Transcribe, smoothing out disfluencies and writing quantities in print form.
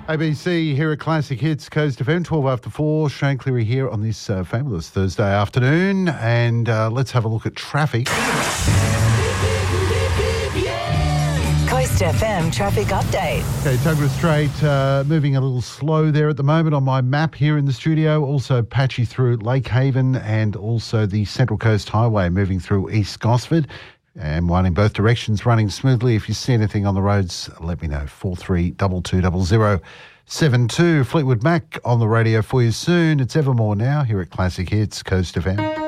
ABC here at Classic Hits, Coast FM, 12 after 4. Shane Cleary here on this fabulous Thursday afternoon. And let's have a look at traffic. Coast FM traffic update. Okay, Tuggerah Strait moving a little slow there at the moment on my map here in the studio. Also patchy through Lake Haven and also the Central Coast Highway moving through East Gosford. And one in both directions running smoothly. If you see anything on the roads, let me know. 43220072. Fleetwood Mac on the radio for you soon. It's Evermore now here at Classic Hits, Coast FM.